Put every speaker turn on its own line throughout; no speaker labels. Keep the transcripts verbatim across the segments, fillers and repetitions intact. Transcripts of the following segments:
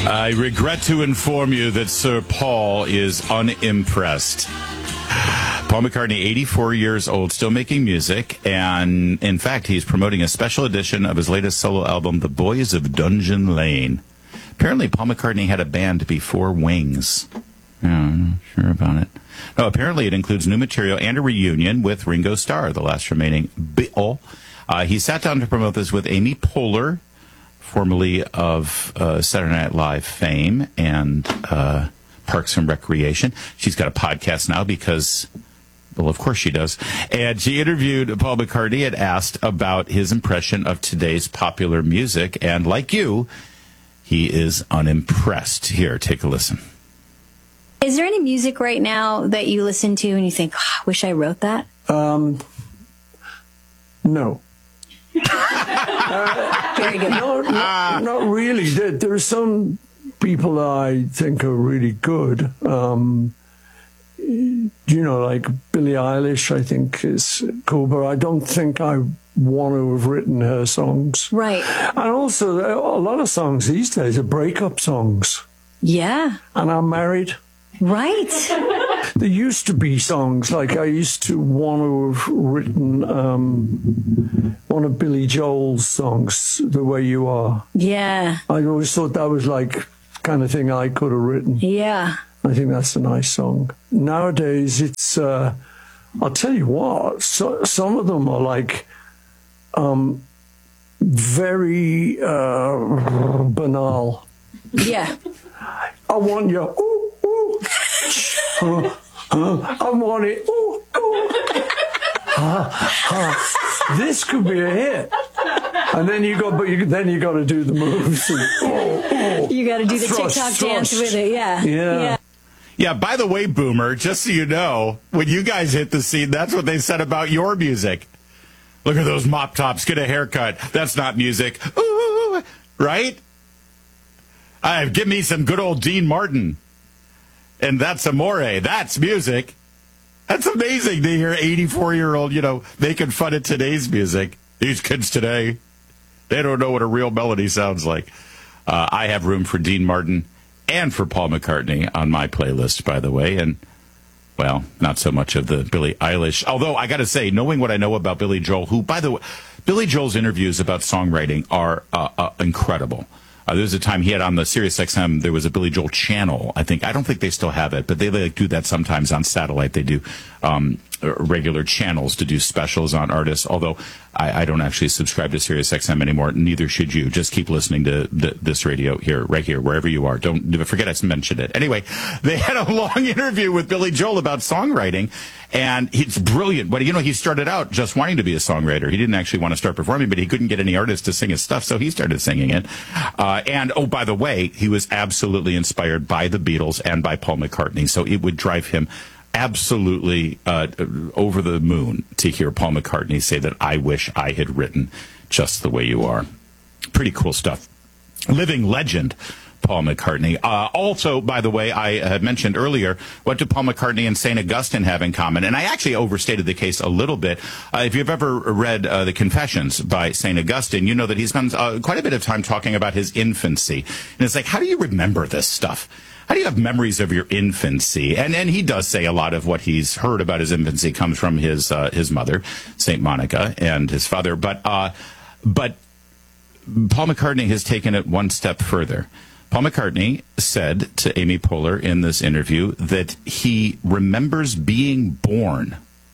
I regret to inform you that Sir Paul is unimpressed. Paul McCartney, eighty-four years old, still making music, and in fact, he's promoting a special edition of his latest solo album, The Boys of Dungeon Lane. Apparently, Paul McCartney had a band before Wings. Yeah, I'm not sure about it. No, apparently it includes new material and a reunion with Ringo Starr, the last remaining Beatle. Uh, he sat down to promote this with Amy Poehler, formerly of uh, Saturday Night Live fame and uh, Parks and Recreation. She's got a podcast now because, well, of course she does. And she interviewed Paul McCartney and asked about his impression of today's popular music. And like you, he is unimpressed. Here, take a listen.
Is there any music right now that you listen to and you think, oh, I wish I wrote that?
Um, no. uh,
Very good.
No, not, not really. There, there are some people I think are really good. Um, you know, like Billie Eilish, I think is cool, but I don't think I want to have written her songs.
Right.
And also, a lot of songs these days are breakup songs.
Yeah.
And I'm married.
Right.
There used to be songs, like I used to want to have written um, one of Billy Joel's songs, The Way You Are.
Yeah.
I always thought that was like kind of thing I could have written.
Yeah.
I think that's a nice song. Nowadays, it's, uh, I'll tell you what, so, some of them are like um, very uh, banal.
Yeah.
I want you, ooh, ooh. Uh, uh, I want it, ooh, ooh. Uh, uh, this could be a hit. And then you got, but you, then you got to do the moves. And, oh, oh.
You got to do the
Thrust,
TikTok
thrust.
dance with it. Yeah.
Yeah.
Yeah.
Yeah, by the way, Boomer, just so you know, when you guys hit the scene, that's what they said about your music. Look at those mop tops, get a haircut. That's not music. Ooh, right? Uh, give me some good old Dean Martin. And that's Amore. That's music. That's amazing to hear eighty-four-year-old, you know, making fun of today's music. These kids today, they don't know what a real melody sounds like. Uh, I have room for Dean Martin and for Paul McCartney on my playlist, by the way. And, well, not so much of the Billie Eilish. Although, I got to say, knowing what I know about Billy Joel, who, by the way, Billy Joel's interviews about songwriting are uh, uh, incredible. Uh, there was a time he had on the Sirius X M, there was a Billy Joel channel, I think. I don't think they still have it, but they like do that sometimes on satellite. They do um, regular channels to do specials on artists, although I, I don't actually subscribe to Sirius X M anymore. Neither should you. Just keep listening to th- this radio here, right here, wherever you are. Don't forget I mentioned it. Anyway, they had a long interview with Billy Joel about songwriting, and it's brilliant. But, you know, he started out just wanting to be a songwriter. He didn't actually want to start performing, but he couldn't get any artists to sing his stuff, so he started singing it. Uh, and, oh, by the way, he was absolutely inspired by the Beatles and by Paul McCartney, so it would drive him absolutely uh, over the moon to hear Paul McCartney say that I wish I had written Just the Way You Are. Pretty cool stuff. Living legend, Paul McCartney. Uh, also, by the way, I had mentioned earlier, what do Paul McCartney and Saint Augustine have in common? And I actually overstated the case a little bit. Uh, if you've ever read uh, the Confessions by Saint Augustine, you know that he spends uh, quite a bit of time talking about his infancy. And it's like, how do you remember this stuff? How do you have memories of your infancy? And and he does say a lot of what he's heard about his infancy comes from his uh, his mother, Saint Monica, and his father. But uh, but Paul McCartney has taken it one step further. Paul McCartney said to Amy Poehler in this interview that he remembers being born.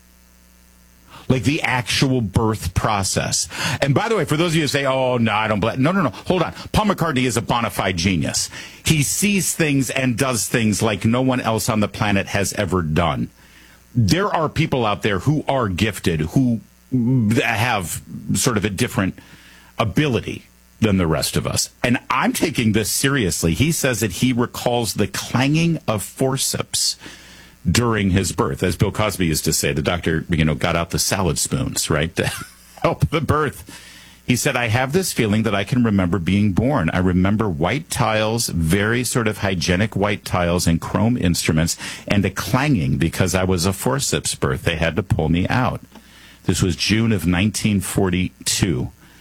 Like the actual birth process. And by the way, for those of you who say, oh, no, I don't believe. No, no, no. Hold on. Paul McCartney is a bona fide genius. He sees things and does things like no one else on the planet has ever done. There are people out there who are gifted, who have sort of a different ability than the rest of us. And I'm taking this seriously. He says that he recalls the clanging of forceps during his birth. As Bill Cosby used to say, the doctor, you know, got out the salad spoons, right, to help the birth. He said, I have this feeling that I can remember being born. I remember white tiles, very sort of hygienic white tiles and chrome instruments, and a clanging because I was a forceps birth. They had to pull me out. This was June of nineteen forty-two.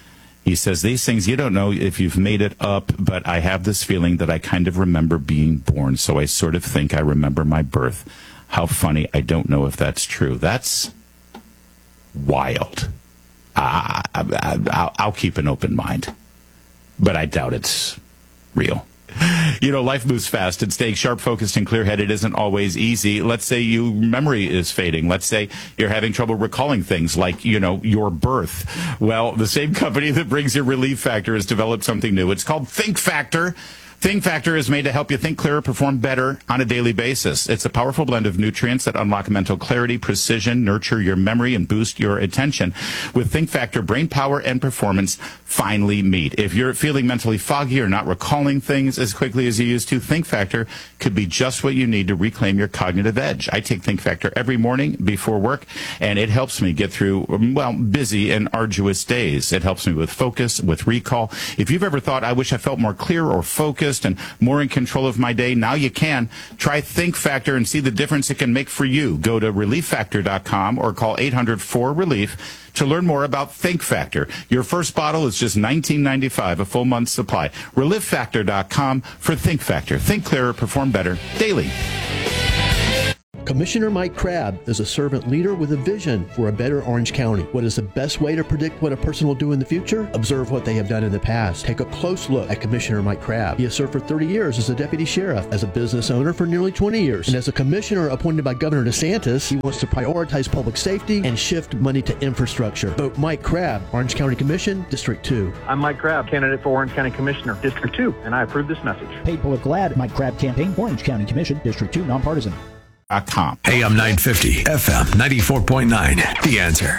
He says, these things, you don't know if you've made it up, but I have this feeling that I kind of remember being born, so I sort of think I remember my birth. How funny. I don't know if that's true. That's wild. Uh, I, I, I'll, I'll keep an open mind, but I doubt it's real. You know, life moves fast, and staying sharp, focused, and clear-headed isn't always easy. Let's say your memory is fading. Let's say you're having trouble recalling things like, you know, your birth. Well, the same company that brings you Relief Factor has developed something new. It's called Think Factor. Think Factor is made to help you think clearer, perform better on a daily basis. It's a powerful blend of nutrients that unlock mental clarity, precision, nurture your memory, and boost your attention. With Think Factor, brain power and performance finally meet. If you're feeling mentally foggy or not recalling things as quickly as you used to, Think Factor could be just what you need to reclaim your cognitive edge. I take Think Factor every morning before work, and it helps me get through, well, busy and arduous days. It helps me with focus, with recall. If you've ever thought, I wish I felt more clear or focused and more in control of my day, now you can. Try Think Factor and see the difference it can make for you. Go to relief factor dot com or call eight hundred four relief to learn more about Think Factor. Your first bottle is just nineteen ninety-five, a full month's supply. relief factor dot com for Think Factor. Think clearer, perform better daily.
Commissioner Mike Crabb is a servant leader with a vision for a better Orange County. What is the best way to predict what a person will do in the future? Observe what they have done in the past. Take a close look at Commissioner Mike Crabb. He has served for thirty years as a deputy sheriff, as a business owner for nearly twenty years, and as a commissioner appointed by Governor DeSantis. He wants to prioritize public safety and shift money to infrastructure. Vote Mike Crabb, Orange County Commission, District two.
I'm Mike Crabb, candidate for Orange County Commissioner, District two, and I approve this message.
Paid political ad, Mike Crabb campaign, Orange County Commission, District two, nonpartisan.
Com.
A M nine fifty, F M ninety-four point nine. The Answer.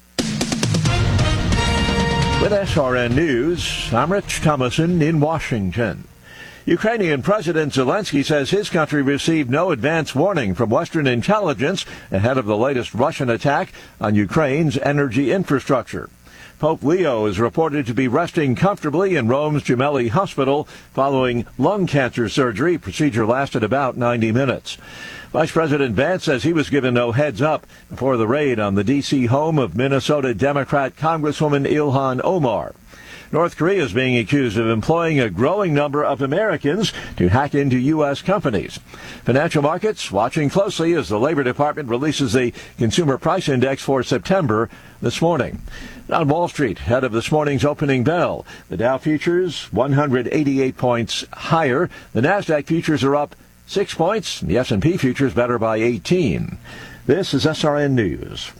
With S R N News, I'm Rich Thomason in Washington. Ukrainian President Zelensky says his country received no advance warning from Western intelligence ahead of the latest Russian attack on Ukraine's energy infrastructure. Pope Leo is reported to be resting comfortably in Rome's Gemelli Hospital following lung cancer surgery. Procedure lasted about ninety minutes. Vice President Vance says he was given no heads up before the raid on the D C home of Minnesota Democrat Congresswoman Ilhan Omar. North Korea is being accused of employing a growing number of Americans to hack into U S companies. Financial markets watching closely as the Labor Department releases the Consumer Price Index for September this morning. On Wall Street, ahead of this morning's opening bell, the Dow futures one hundred eighty-eight points higher. The NASDAQ futures are up six points. The S and P futures better by eighteen. This is S R N News.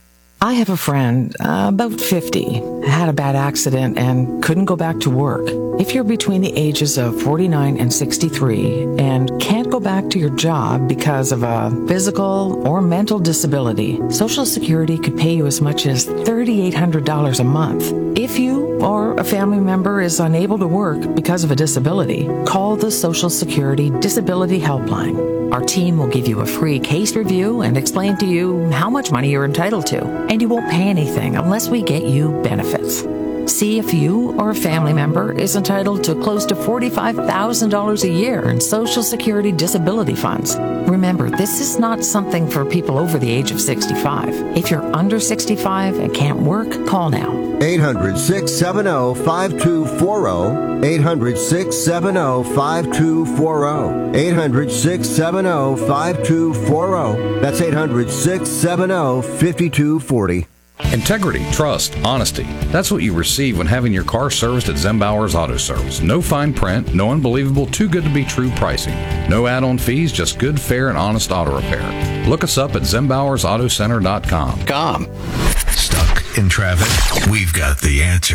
I have a friend, uh, about fifty, had a bad accident and couldn't go back to work. If you're between the ages of forty-nine and sixty-three and can't go back to your job because of a physical or mental disability, Social Security could pay you as much as three thousand eight hundred dollars a month. If you or a family member is unable to work because of a disability, call the Social Security Disability Helpline. Our team will give you a free case review and explain to you how much money you're entitled to. And you won't pay anything unless we get you benefits. See if you or a family member is entitled to close to forty-five thousand dollars a year in Social Security disability funds. Remember, this is not something for people over the age of sixty-five. If you're under sixty-five and can't work, call now.
eight hundred, six seven zero, five two four zero. eight hundred, six seven zero, five two four zero. eight hundred, six seven zero, five two four zero. That's eight hundred, six seven zero, five two four zero.
Integrity, trust, honesty. That's what you receive when having your car serviced at Zembauer's Auto Service. No fine print, no unbelievable, too good to be true pricing. No add-on fees, just good, fair, and honest auto repair. Look us up at Zembauers Auto Center dot com.
Com. Stuck in traffic? We've got the answer.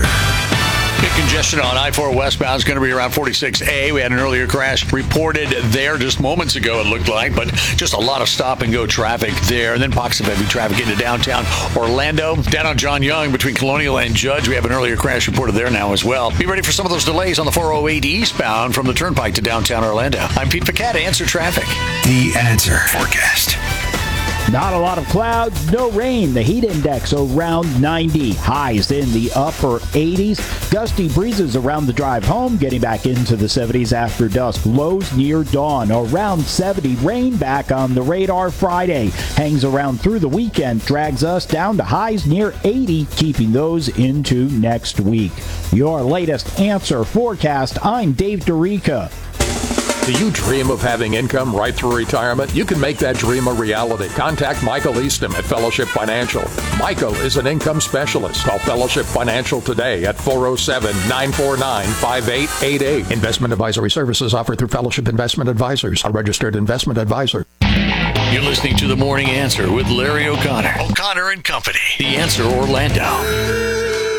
Big congestion on I four westbound is going to be around forty-six A. We had an earlier crash reported there just moments ago, it looked like, but just a lot of stop-and-go traffic there. And then pockets of heavy traffic into downtown Orlando. Down on John Young between Colonial and Judge, we have an earlier crash reported there now as well. Be ready for some of those delays on the four oh eight eastbound from the Turnpike to downtown Orlando. I'm Pete Picard, Answer Traffic.
The Answer Forecast.
Not a lot of clouds, no rain. The heat index around ninety. Highs in the upper eighties. Gusty breezes around the drive home, getting back into the seventies after dusk. Lows near dawn, around seventy. Rain back on the radar Friday. Hangs around through the weekend, drags us down to highs near eighty, keeping those into next week. Your latest Answer Forecast, I'm Dave Dorica.
Do you dream of having income right through retirement? You can make that dream a reality. Contact Michael Easton at Fellowship Financial. Michael is an income specialist. Call Fellowship Financial today at four oh seven, nine four nine, five eight eight eight. Investment advisory services offered through Fellowship Investment Advisors, a registered investment advisor.
You're listening to The Morning Answer with Larry O'Connor. O'Connor and Company. The Answer Orlando.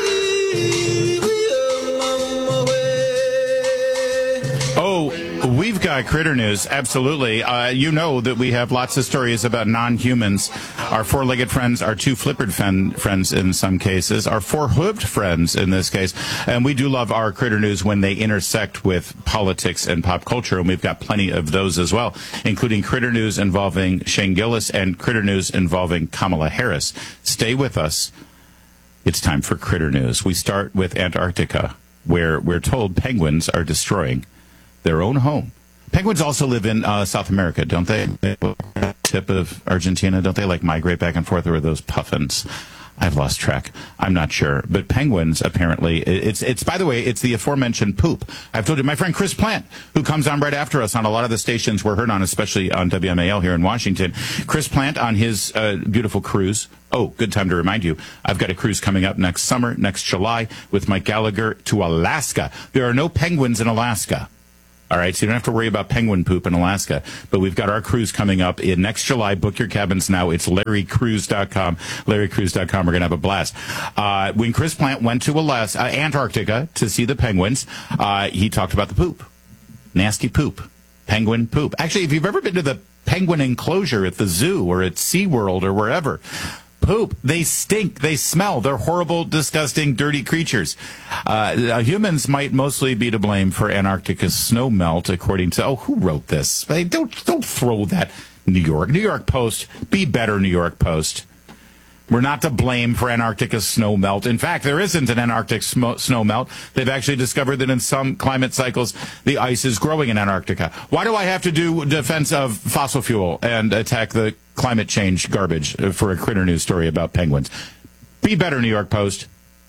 Oh, we've got critter news. Absolutely. Uh, you know that we have lots of stories about non-humans, our four-legged friends, our two-flippered fen- friends in some cases, our four-hooved friends in this case. And we do love our critter news when they intersect with politics and pop culture. And we've got plenty of those as well, including critter news involving Shane Gillis and critter news involving Kamala Harris. Stay with us. It's time for critter news. We start with Antarctica, where we're told penguins are destroying their own home. Penguins also live in uh, South America, don't they? Tip of Argentina, don't they like migrate back and forth? Or are those puffins? I've lost track. I'm not sure. But penguins, apparently, it's, it's, by the way, it's the aforementioned poop. I've told you, my friend Chris Plant, who comes on right after us on a lot of the stations we're heard on, especially on W M A L here in Washington. Chris Plant on his uh, beautiful cruise. Oh, good time to remind you, I've got a cruise coming up next summer, next July, with Mike Gallagher to Alaska. There are no penguins in Alaska. All right, so you don't have to worry about penguin poop in Alaska. But we've got our cruise coming up in next July. Book your cabins now. It's larry cruise dot com. larry cruise dot com. We're going to have a blast. Uh, when Chris Plant went to Alaska, uh, Antarctica to see the penguins, uh, he talked about the poop. Nasty poop. Penguin poop. Actually, if you've ever been to the penguin enclosure at the zoo or at SeaWorld or wherever, poop. They stink. They smell. They're horrible, disgusting, dirty creatures. Uh, humans might mostly be to blame for Antarctica's snow melt, according to, oh, who wrote this? Hey, don't, don't throw that. New York. New York Post. Be better, New York Post. We're not to blame for Antarctica's snow melt. In fact, there isn't an Antarctic sm- snow melt. They've actually discovered that in some climate cycles, the ice is growing in Antarctica. Why do I have to do defense of fossil fuel and attack the climate change garbage for a critter news story about penguins? Be better, New York Post.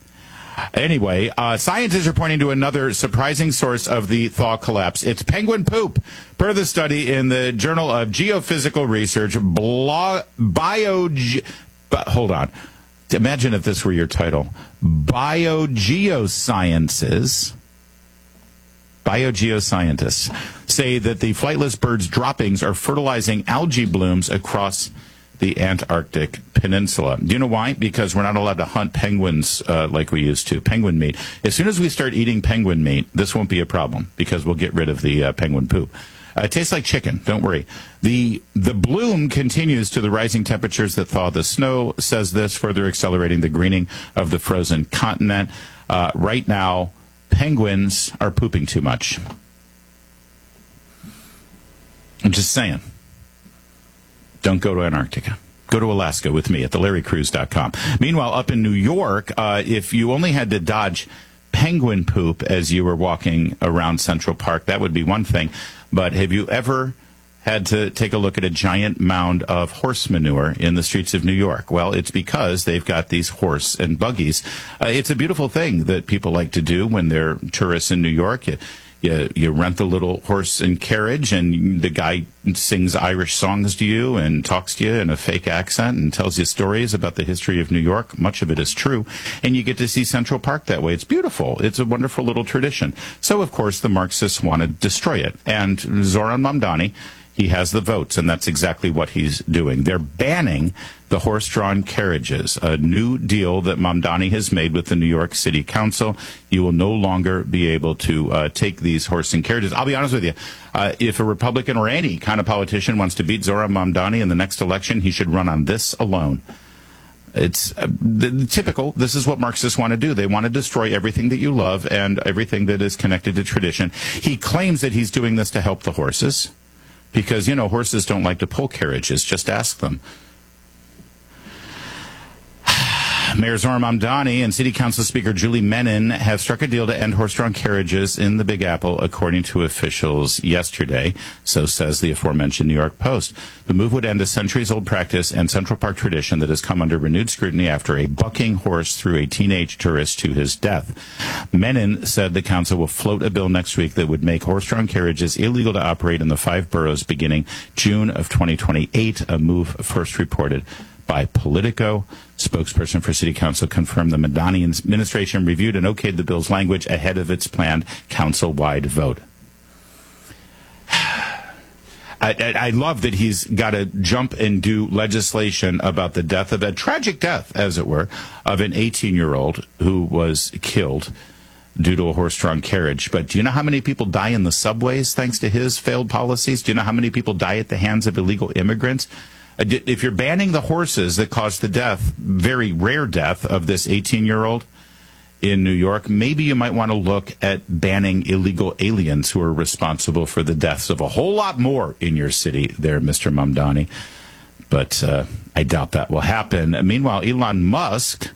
Anyway, uh, scientists are pointing to another surprising source of the thaw collapse. It's penguin poop. Per the study in the Journal of Geophysical Research, blo- bio... But hold on. Imagine if this were your title. Biogeosciences. Biogeoscientists say that the flightless bird's droppings are fertilizing algae blooms across the Antarctic Peninsula. Do you know why? Because we're not allowed to hunt penguins uh, like we used to. Penguin meat. As soon as we start eating penguin meat, this won't be a problem because we'll get rid of the uh, penguin poop. Uh, it tastes like chicken. Don't worry. The the bloom continues to the rising temperatures that thaw the snow, says this, further accelerating the greening of the frozen continent. Uh, right now, penguins are pooping too much. I'm just saying. Don't go to Antarctica. Go to Alaska with me at the larry cruise dot com. Meanwhile, up in New York, uh, if you only had to dodge penguin poop as you were walking around Central Park, that would be one thing. But have you ever had to take a look at a giant mound of horse manure in the streets of New York? Well, it's because they've got these horse and buggies. Uh, it's a beautiful thing that people like to do when they're tourists in New York. You, you, you rent the little horse and carriage, and the guy sings Irish songs to you and talks to you in a fake accent and tells you stories about the history of New York. Much of it is true. And you get to see Central Park that way. It's beautiful. It's a wonderful little tradition. So, of course, the Marxists want to destroy it. And Zoran Mamdani, he has the votes, and that's exactly what he's doing. They're banning the horse-drawn carriages, a new deal that Mamdani has made with the New York City Council. You will no longer be able to uh, take these horse and carriages. I'll be honest with you. Uh, if a Republican or any kind of politician wants to beat Zoran Mamdani in the next election, he should run on this alone. It's uh, the, the typical. This is what Marxists want to do. They want to destroy everything that you love and everything that is connected to tradition. He claims that he's doing this to help the horses. Because, you know, horses don't like to pull carriages. Just ask them. Mayor Zohran Mamdani and City Council Speaker Julie Menin have struck a deal to end horse-drawn carriages in the Big Apple, according to officials yesterday. So says the aforementioned New York Post. The move would end a centuries-old practice and Central Park tradition that has come under renewed scrutiny after a bucking horse threw a teenage tourist to his death. Menin said the council will float a bill next week that would make horse-drawn carriages illegal to operate in the five boroughs beginning June of twenty twenty-eight, a move first reported by Politico. Spokesperson for City Council confirmed the Mamdani administration reviewed and okayed the bill's language ahead of its planned council-wide vote. I, I, I love that he's got to jump and do legislation about the death of a tragic death, as it were, of an eighteen-year-old who was killed due to a horse-drawn carriage. But do you know how many people die in the subways thanks to his failed policies? Do you know how many people die at the hands of illegal immigrants? If you're banning the horses that caused the death, very rare death, of this eighteen-year-old in New York, maybe you might want to look at banning illegal aliens who are responsible for the deaths of a whole lot more in your city there, Mister Mamdani. But uh, I doubt that will happen. Meanwhile, Elon Musk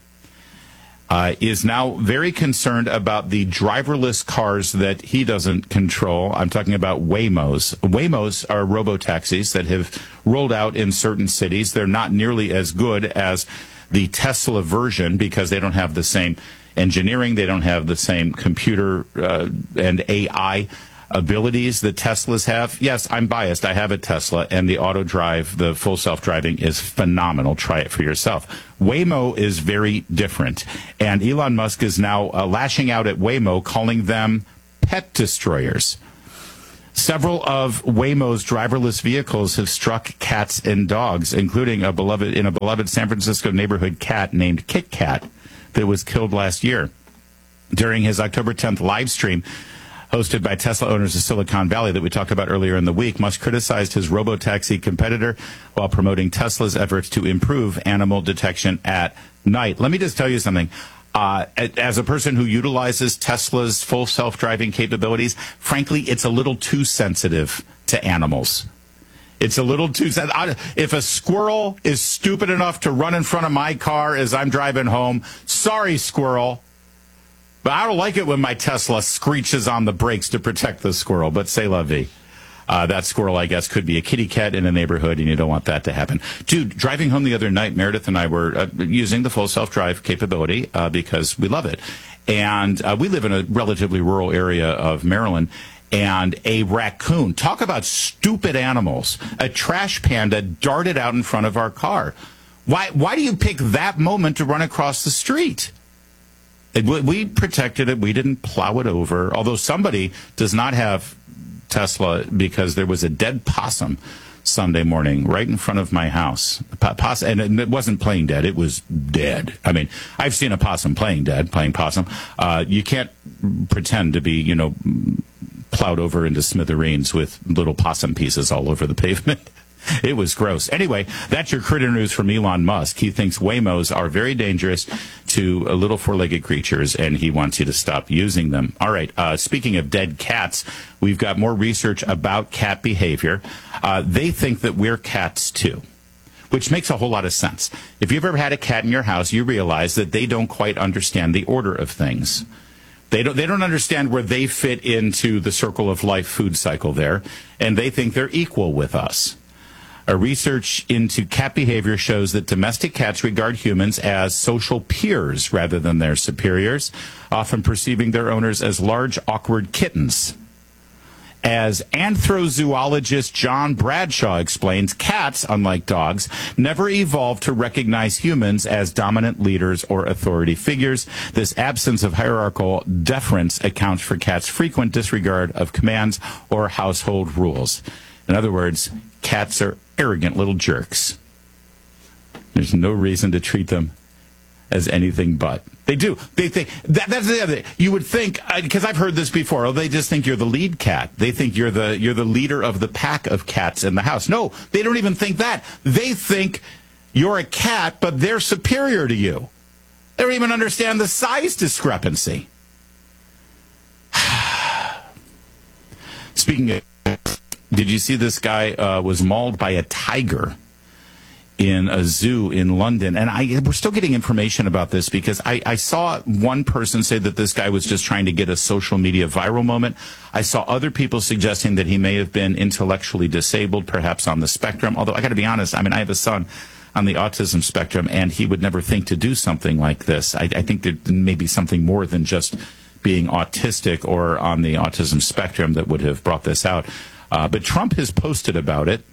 Uh, is now very concerned about the driverless cars that he doesn't control. I'm talking about Waymos. Waymos are robo-taxis that have rolled out in certain cities. They're not nearly as good as the Tesla version because they don't have the same engineering. They don't have the same computer uh, and A I abilities that Teslas have. Yes, I'm biased. I have a Tesla, and the auto drive, the full self-driving, is phenomenal. Try it for yourself. Waymo is very different, and Elon Musk is now uh, lashing out at Waymo, calling them pet destroyers. Several of Waymo's driverless vehicles have struck cats and dogs, including a beloved in a beloved San Francisco neighborhood cat named Kit Kat that was killed last year. During his October tenth live stream, hosted by Tesla owners of Silicon Valley that we talked about earlier in the week, Musk criticized his robo-taxi competitor while promoting Tesla's efforts to improve animal detection at night. Let me just tell you something. Uh, as a person who utilizes Tesla's full self-driving capabilities, frankly, it's a little too sensitive to animals. It's a little too sensitive. If a squirrel is stupid enough to run in front of my car as I'm driving home, sorry, squirrel. But I don't like it when my Tesla screeches on the brakes to protect the squirrel, but c'est la vie. Uh, that squirrel, I guess, could be a kitty cat in a neighborhood, and you don't want that to happen. Dude, driving home the other night, Meredith and I were uh, using the full self-drive capability uh, because we love it. And uh, we live in a relatively rural area of Maryland, and a raccoon, talk about stupid animals, a trash panda darted out in front of our car. Why, why do you pick that moment to run across the street? We protected it. We didn't plow it over, although somebody does not have Tesla because there was a dead possum Sunday morning right in front of my house. Poss- and it wasn't playing dead. It was dead. I mean, I've seen a possum playing dead, playing possum. Uh, you can't pretend to be, you know, plowed over into smithereens with little possum pieces all over the pavement. It was gross. Anyway, that's your critter news from Elon Musk. He thinks Waymos are very dangerous to uh, little four-legged creatures, and he wants you to stop using them. All right, uh, speaking of dead cats, we've got more research about cat behavior. Uh, they think that we're cats, too, which makes a whole lot of sense. If you've ever had a cat in your house, you realize that they don't quite understand the order of things. They don't, they don't understand where they fit into the circle of life food cycle there, and they think they're equal with us. A research into cat behavior shows that domestic cats regard humans as social peers rather than their superiors, often perceiving their owners as large, awkward kittens. As anthrozoologist John Bradshaw explains, cats, unlike dogs, never evolved to recognize humans as dominant leaders or authority figures. This absence of hierarchical deference accounts for cats' frequent disregard of commands or household rules. In other words, cats are arrogant little jerks. There's no reason to treat them as anything but. They do. They think that, that's the other thing. You would think, because I've heard this before. Oh, they just think you're the lead cat. They think you're the you're the leader of the pack of cats in the house. No, they don't even think that. They think you're a cat, but they're superior to you. They don't even understand the size discrepancy. Speaking of, did you see this guy uh, was mauled by a tiger in a zoo in London. And I, we're still getting information about this because I, I saw one person say that this guy was just trying to get a social media viral moment. I saw other people suggesting that he may have been intellectually disabled, perhaps on the spectrum. Although I got to be honest, I mean, I have a son on the autism spectrum, and he would never think to do something like this. I, I think there may be something more than just being autistic or on the autism spectrum that would have brought this out. Uh, but Trump has posted about it.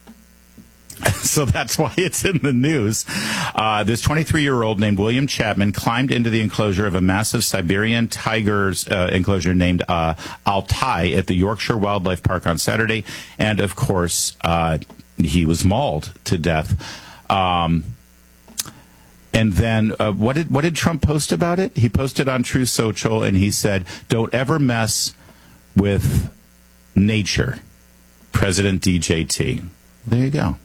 So that's why it's in the news. Uh, this twenty-three-year-old named William Chapman climbed into the enclosure of a massive Siberian tiger's uh, enclosure named uh, Altai at the Yorkshire Wildlife Park on Saturday. And, of course, uh, he was mauled to death. Um, and then uh, what did what did Trump post about it? He posted on Truth Social, and he said, "Don't ever mess with nature, President D J T." There you go.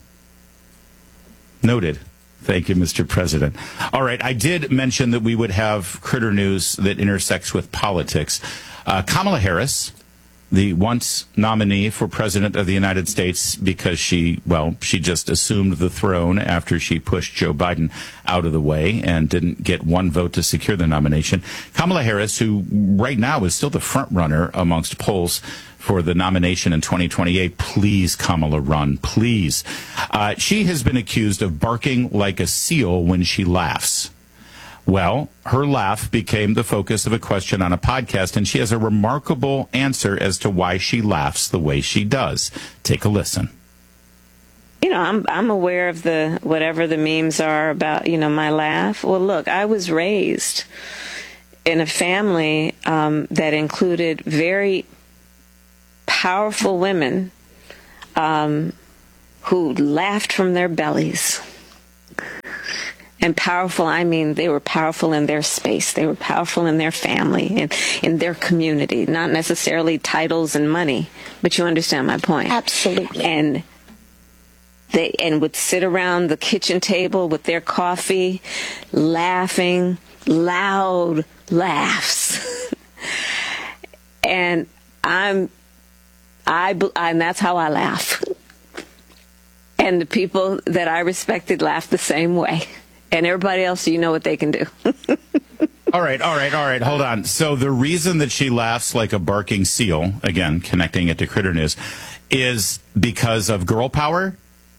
Noted. Thank you, Mister President. All right, I did mention that we would have critter news that intersects with politics. Uh, Kamala Harris, the once nominee for President of the United States, because she, well, she just assumed the throne after she pushed Joe Biden out of the way and didn't get one vote to secure the nomination. Kamala Harris, who right now is still the front runner amongst polls for the nomination in twenty twenty-eight. Please, Kamala, run. Please. Uh, she has been accused of barking like a seal when she laughs. Well, her laugh became the focus of a question on a podcast, and she has a remarkable answer as to why she laughs the way she does. Take a listen.
You know, I'm I'm aware of the whatever the memes are about, you know, my laugh. Well, look, I was raised in a family um, that included very powerful women um, who laughed from their bellies. And powerful, I mean, they were powerful in their space. They were powerful in their family and in their community, not necessarily titles and money, but you understand my point.
Absolutely.
And they and would sit around the kitchen table with their coffee, laughing, loud laughs. And I'm I, and that's how I laugh. And the people that I respected laughed the same way. And everybody else, you know what they can do.
All right, all right, all right. Hold on. So the reason that she laughs like a barking seal, again, connecting it to Critter News, is because of girl power?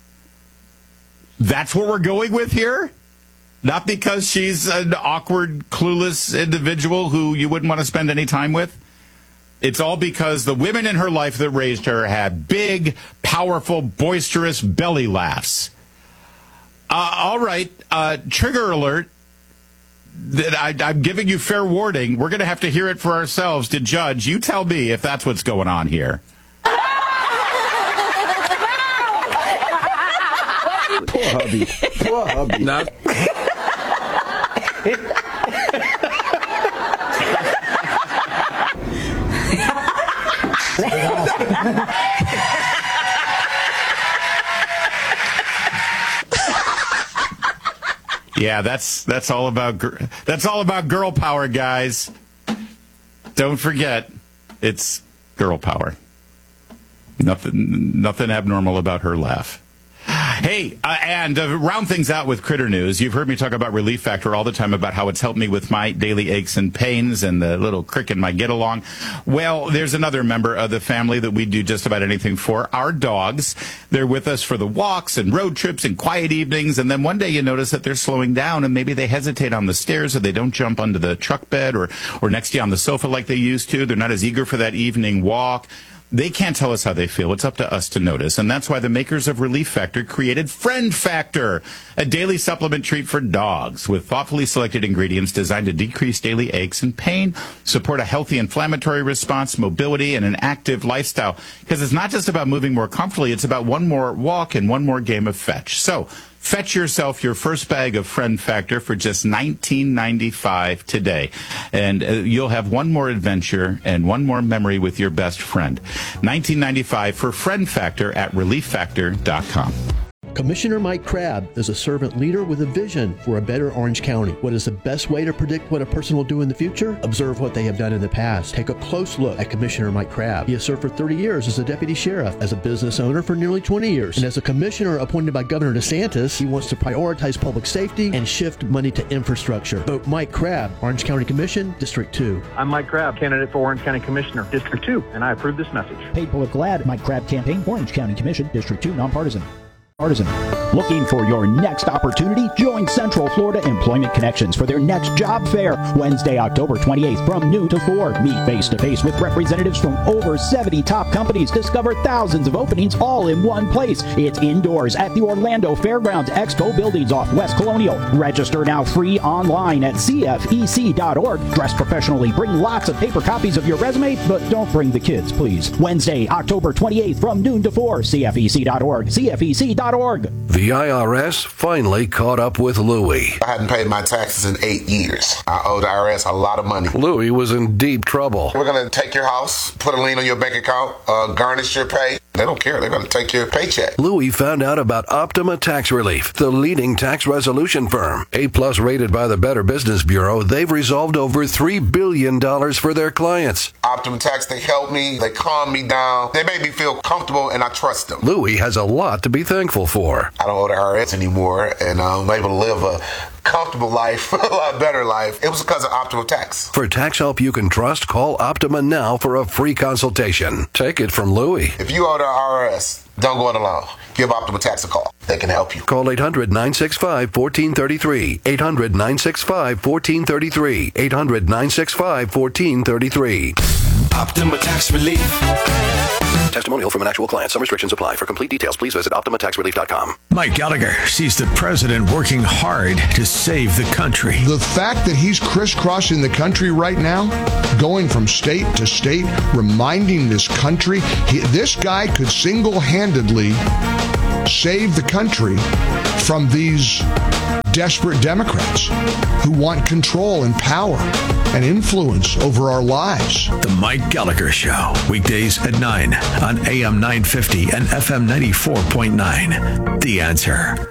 That's what we're going with here? Not because she's an awkward, clueless individual who you wouldn't want to spend any time with? It's all because the women in her life that raised her had big, powerful, boisterous belly laughs. Uh, all right, uh, trigger alert. That I, I'm giving you fair warning. We're going to have to hear it for ourselves to judge. You tell me if that's what's going on here.
Poor hubby. Poor hubby.
Not-
Yeah, that's that's all about that's all about girl power, guys. Don't forget, it's girl power. Nothing nothing abnormal about her laugh. Hey, uh, and uh, round things out with Critter News. You've heard me talk about Relief Factor all the time about how it's helped me with my daily aches and pains and the little crick in my get-along. Well, there's another member of the family that we do just about anything for, our dogs. They're with us for the walks and road trips and quiet evenings, and then one day you notice that they're slowing down and maybe they hesitate on the stairs or they don't jump under the truck bed or, or next to you on the sofa like they used to. They're not as eager for that evening walk. They can't tell us how they feel. It's up to us to notice. And that's why the makers of Relief Factor created Friend Factor, a daily supplement treat for dogs with thoughtfully selected ingredients designed to decrease daily aches and pain, support a healthy inflammatory response, mobility, and an active lifestyle. Because it's not just about moving more comfortably. It's about one more walk and one more game of fetch. So fetch yourself your first bag of Friend Factor for just nineteen ninety-five dollars today. And uh, you'll have one more adventure and one more memory with your best friend. nineteen ninety-five dollars for Friend Factor at relief factor dot com.
Commissioner Mike Crabb is a servant leader with a vision for a better Orange County. What is the best way to predict what a person will do in the future? Observe what they have done in the past. Take a close look at Commissioner Mike Crabb. He has served for thirty years as a deputy sheriff, as a business owner for nearly twenty years, and as a commissioner appointed by Governor DeSantis. He wants to prioritize public safety and shift money to infrastructure. Vote Mike Crabb, Orange County Commission, District two.
I'm Mike Crabb, candidate for Orange County Commissioner, District two, and I approve this message.
Paid political ad, Mike Crabb campaign, Orange County Commission, District two, nonpartisan. Partisan. Looking for your next opportunity? Join Central Florida Employment Connections for their next job fair, Wednesday, October twenty-eighth from noon to four. Meet face-to-face with representatives from over seventy top companies. Discover thousands of openings all in one place. It's indoors at the Orlando Fairgrounds Expo Buildings off West Colonial. Register now free online at C F E C dot org. Dress professionally. Bring lots of paper copies of your resume, but don't bring the kids, please. Wednesday, October twenty-eighth from noon to four. C F E C dot org. C F E C dot org.
The I R S finally caught up with Louie.
I hadn't paid my taxes in eight years. I owe the I R S a lot of money.
Louie was in deep trouble.
We're going to take your house, put a lien on your bank account, uh, garnish your pay. They don't care. They're going to take your paycheck.
Louie found out about Optima Tax Relief, the leading tax resolution firm. A-plus rated by the Better Business Bureau, they've resolved over three billion dollars for their clients.
Optima Tax, they help me. They calm me down. They make me feel comfortable, and I trust them.
Louie has a lot to be thankful for.
I don't owe the I R S anymore, and I'm able to live a comfortable life, a lot better life. It was because of Optima Tax.
For tax help you can trust, call Optima now for a free consultation. Take it from Louie.
If you owe the I R S, don't go it alone. Give Optima Tax a call. They can help you.
Call eight hundred, nine six five, one four three three. eight hundred, nine six five, one four three three. eight hundred, nine six five, one four three three.
Optima Tax Relief.
Testimonial from an actual client. Some restrictions apply. For complete details, please visit optima tax relief dot com.
Mike Gallagher sees the president working hard to save the country.
The fact that he's crisscrossing the country right now, going from state to state, reminding this country, he, this guy could single-handedly save the country from these desperate Democrats who want control and power and influence over our lives.
The Mike Gallagher Show, weekdays at nine on A M nine fifty and F M ninety-four point nine. The Answer.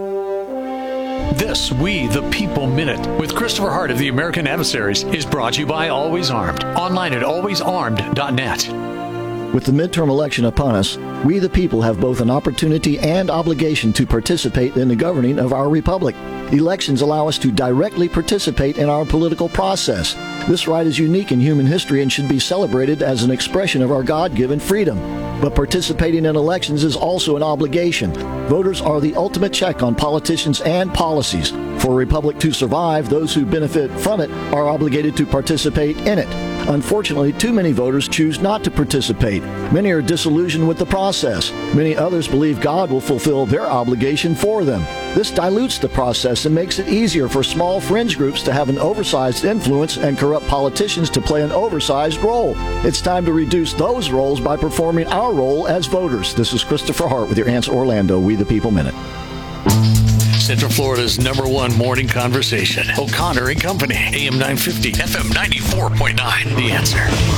This We the People Minute with Christopher Hart of the American Adversaries is brought to you by Always Armed. Online at always armed dot net.
With the midterm election upon us, we the people have both an opportunity and obligation to participate in the governing of our republic. Elections allow us to directly participate in our political process. This right is unique in human history and should be celebrated as an expression of our God-given freedom. But participating in elections is also an obligation. Voters are the ultimate check on politicians and policies. For a republic to survive, those who benefit from it are obligated to participate in it. Unfortunately, too many voters choose not to participate. Many are disillusioned with the process. Many others believe God will fulfill their obligation for them. This dilutes the process and makes it easier for small fringe groups to have an oversized influence and corrupt politicians to play an oversized role. It's time to reduce those roles by performing our role as voters. This is Christopher Hart with your Answer Orlando We the People Minute.
Central Florida's number one morning conversation. O'Connor and Company. A M nine fifty, F M ninety-four point nine. The Answer.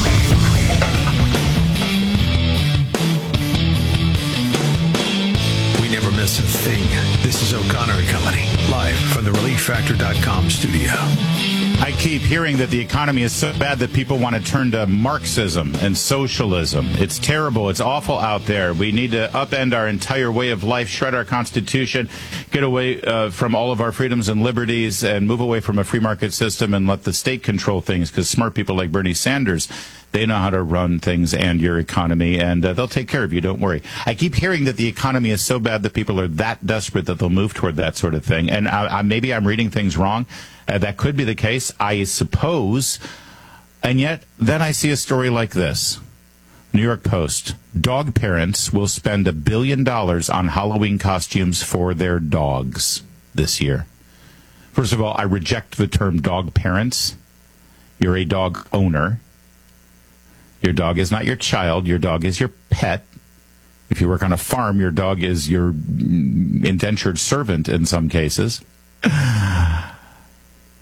We never miss a thing. This is O'Connor and Company, live from the relief factor dot com studio.
I keep hearing that the economy is so bad that people want to turn to Marxism and socialism. It's terrible. It's awful out there. We need to upend our entire way of life, shred our Constitution, get away uh, from all of our freedoms and liberties, and move away from a free market system and let the state control things, because smart people like Bernie Sanders, they know how to run things and your economy, and uh, they'll take care of you. Don't worry. I keep hearing that the economy is so bad that people are that desperate that they'll move toward that sort of thing. And I, I, maybe I'm reading things wrong. Uh, that could be the case, I suppose. And yet, then I see a story like this. New York Post. Dog parents will spend a billion dollars on Halloween costumes for their dogs this year. First of all, I reject the term dog parents. You're a dog owner. Your dog is not your child. Your dog is your pet. If you work on a farm, your dog is your indentured servant in some cases. How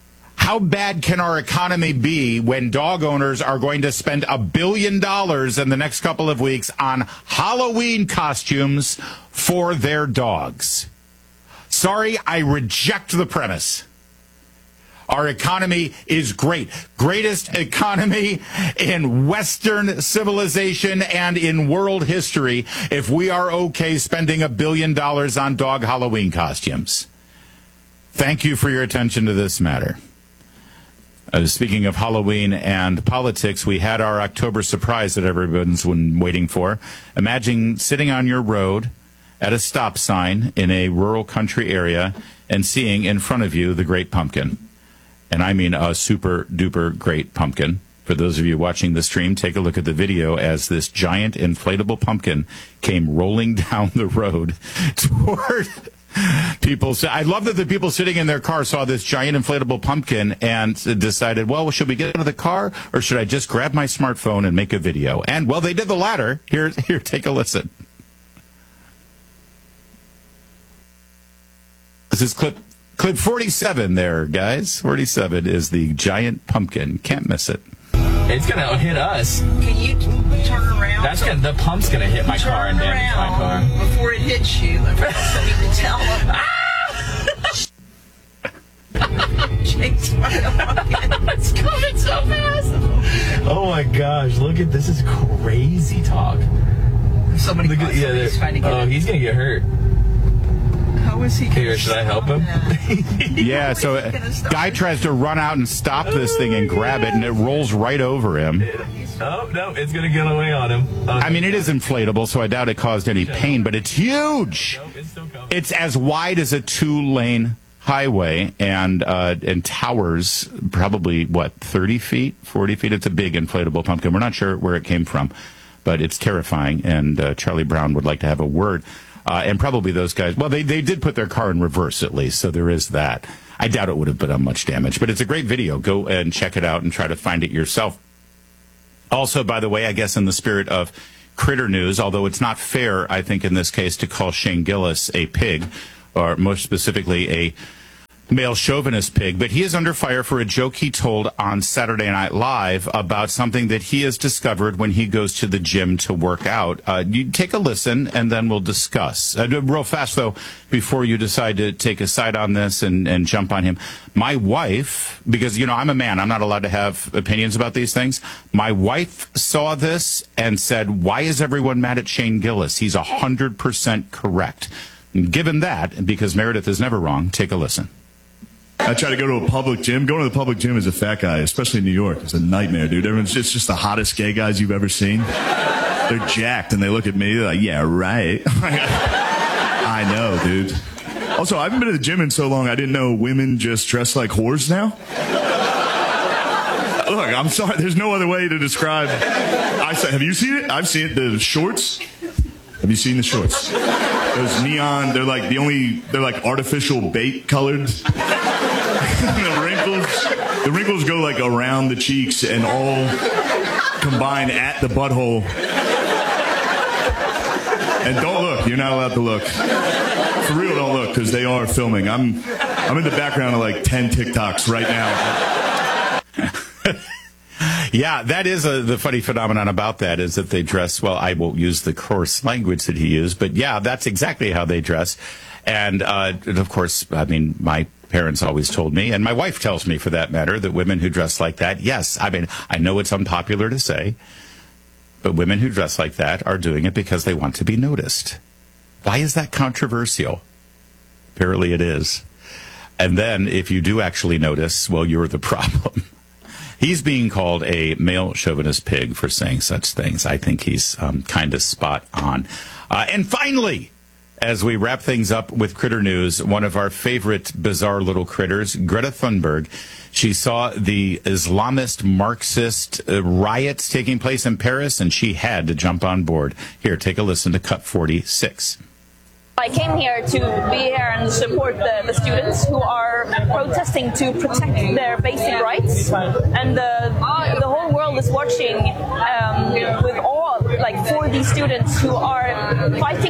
how bad can our economy be when dog owners are going to spend a billion dollars in the next couple of weeks on Halloween costumes for their dogs? Sorry, I reject the premise. Our economy is great. Greatest economy in Western civilization and in world history if we are okay spending a billion dollars on dog Halloween costumes. Thank you for your attention to this matter. Uh, speaking of Halloween and politics, we had our October surprise that everyone's been waiting for. Imagine sitting on your road at a stop sign in a rural country area and seeing in front of you the Great Pumpkin. And I mean a super duper great pumpkin. For those of you watching the stream, take a look at the video as this giant inflatable pumpkin came rolling down the road toward people. I love that the people sitting in their car saw this giant inflatable pumpkin and decided, well, should we get out of the car or should I just grab my smartphone and make a video? And, well, they did the latter. Here, here, take a listen. This is clip clip forty-seven there, guys. forty-seven is the giant pumpkin. Can't miss it.
It's going to hit us.
Can you turn around?
That's gonna, the pump's going to hit my car and damage my car.
Before it hits you, I need to tell them.
It's coming so fast. Oh my gosh, look at this. Is crazy talk.
Somebody
look at, yeah,
trying to get
oh,
it.
He's going to get hurt.
How is he
Here, should I help him?
Yeah, so a guy tries to run out and stop this thing and grab it, and it rolls right over him.
Oh, no, it's going to get away on him. Oh,
I mean, it is inflatable, so I doubt it caused any pain, but it's huge.
Nope, it's still coming.
It's as wide as a two-lane highway and uh, and towers probably, what, thirty feet, forty feet? It's a big inflatable pumpkin. We're not sure where it came from, but it's terrifying, and uh, Charlie Brown would like to have a word. Uh, and probably those guys, well, they, they did put their car in reverse at least, so there is that. I doubt it would have done much damage, but it's a great video. Go and check it out and try to find it yourself. Also, by the way, I guess in the spirit of critter news, although it's not fair, I think, in this case, to call Shane Gillis a pig, or more specifically a male chauvinist pig, but he is under fire for a joke he told on Saturday Night Live about something that he has discovered when he goes to the gym to work out. Uh, you take a listen, and then we'll discuss. Uh, real fast, though, before you decide to take a side on this and, and jump on him. My wife, because, you know, I'm a man, I'm not allowed to have opinions about these things. My wife saw this and said, why is everyone mad at Shane Gillis? He's one hundred percent correct. And given that, because Meredith is never wrong, take a listen.
I try to go to a public gym. Going to the public gym as a fat guy, especially in New York, is a nightmare, dude. Everyone's just, just the hottest gay guys you've ever seen. They're jacked, and they look at me. They're like, yeah, right. I know, dude. Also, I haven't been to the gym in so long, I didn't know women just dress like whores now. Look, I'm sorry. There's no other way to describe. I said, have you seen it? I've seen it. The shorts. Have you seen the shorts? Those neon, they're like the only, they're like artificial bait colored. the wrinkles, the wrinkles go like around the cheeks and all combine at the butthole. And don't look, you're not allowed to look. For real, don't look, because they are filming. I'm, I'm in the background of like ten TikToks right now.
Yeah, that is a, the funny phenomenon about that is that they dress, well, I won't use the coarse language that he used, but yeah, that's exactly how they dress. And, uh, and of course, I mean, my parents always told me, and my wife tells me for that matter, that women who dress like that, yes, I mean, I know it's unpopular to say, but women who dress like that are doing it because they want to be noticed. Why is that controversial? Apparently it is. And then if you do actually notice, well, you're the problem. He's being called a male chauvinist pig for saying such things. I think he's um, kind of spot on. Uh, and finally, as we wrap things up with critter news, one of our favorite bizarre little critters, Greta Thunberg. She saw the Islamist Marxist uh, riots taking place in Paris, and she had to jump on board. Here, take a listen to Cut forty-six.
I came here to be here and support the, the students who are protesting to protect their basic rights, and the, the whole world is watching um, with awe, like for these students who are fighting back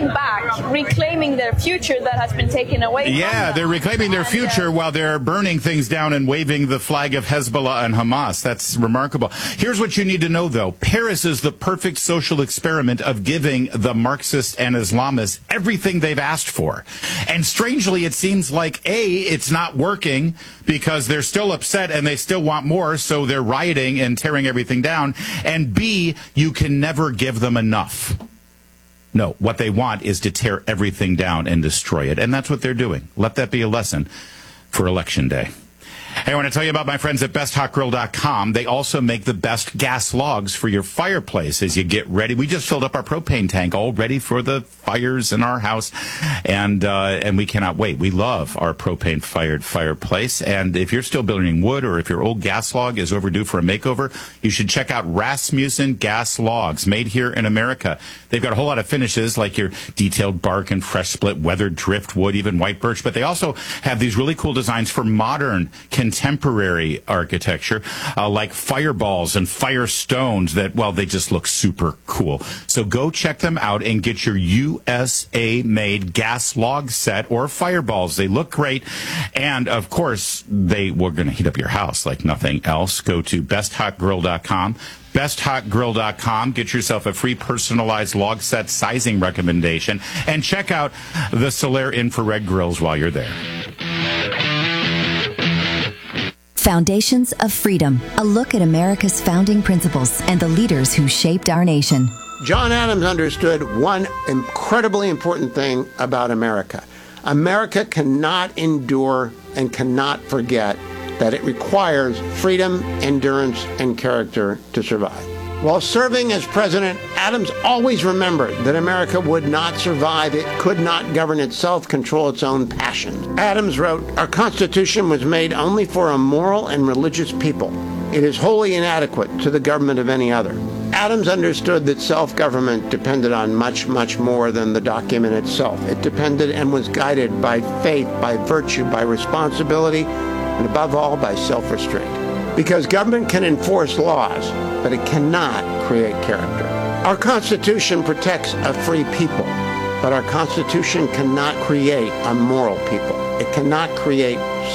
reclaiming their future that has been taken away from
Yeah,
them.
they're reclaiming their
And, uh,
future while they're burning things down and waving the flag of Hezbollah and Hamas. That's remarkable. Here's what you need to know, though. Paris is the perfect social experiment of giving the Marxists and Islamists everything they've asked for. And strangely, it seems like, A, it's not working because they're still upset and they still want more, so they're rioting and tearing everything down. And B, you can never give them enough. No, what they want is to tear everything down and destroy it. And that's what they're doing. Let that be a lesson for Election Day. Hey, I want to tell you about my friends at best hot grill dot com. They also make the best gas logs for your fireplace as you get ready. We just filled up our propane tank, all ready for the fires in our house, and uh, and we cannot wait. We love our propane-fired fireplace, and if you're still burning wood or if your old gas log is overdue for a makeover, you should check out Rasmussen Gas Logs, made here in America. They've got a whole lot of finishes like your detailed bark and fresh split, weathered driftwood, even white birch, but they also have these really cool designs for modern contemporary architecture, uh, like fireballs and firestones that, well, they just look super cool. So go check them out and get your U S A-made gas log set or fireballs. They look great. And, of course, they were going to heat up your house like nothing else. Go to best hot grill dot com. best hot grill dot com. Get yourself a free personalized log set sizing recommendation. And check out the Solaire infrared grills while you're there.
Foundations of Freedom, a look at America's founding principles and the leaders who shaped our nation.
John Adams understood one incredibly important thing about America. America cannot endure and cannot forget that it requires freedom, endurance, and character to survive. While serving as president, Adams always remembered that America would not survive. It could not govern itself, control its own passions. Adams wrote, "Our Constitution was made only for a moral and religious people. It is wholly inadequate to the government of any other." Adams understood that self-government depended on much, much more than the document itself. It depended and was guided by faith, by virtue, by responsibility, and above all, by self-restraint. Because government can enforce laws, but it cannot create character. Our Constitution protects a free people, but our Constitution cannot create a moral people. It cannot create